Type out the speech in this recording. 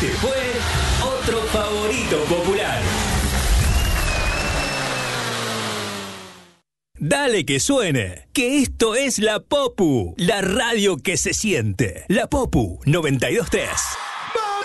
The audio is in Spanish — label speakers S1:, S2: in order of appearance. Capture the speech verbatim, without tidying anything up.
S1: Este fue otro favorito popular. Dale que suene, que esto es La Popu, la radio que se siente. La Popu noventa y dos punto tres.